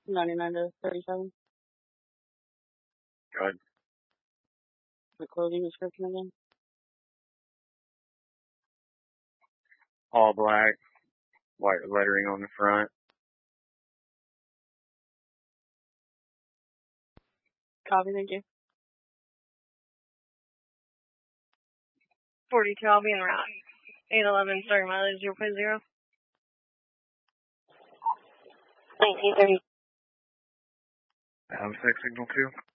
99 to 37. Go ahead. The clothing description again. All black, white lettering on the front. Copy, thank you. 42, I'll be en route. 811, starting mileage 0.0. 1930. Have a signal 2.